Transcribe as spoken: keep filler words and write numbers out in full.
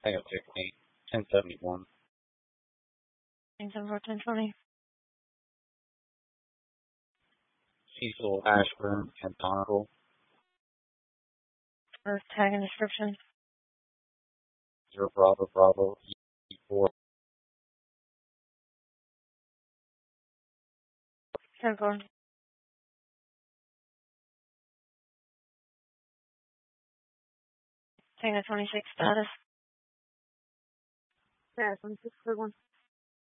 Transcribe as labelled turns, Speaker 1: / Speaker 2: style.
Speaker 1: Tango Tiffany, ten seventy-one.
Speaker 2: Thanks for ten twenty.
Speaker 1: Cecil Ashburn, and Donegal.
Speaker 2: Earth tag and description.
Speaker 1: Zero Bravo Bravo E four.
Speaker 2: ten four. Tango twenty-six status. Yeah, twenty-six, good one.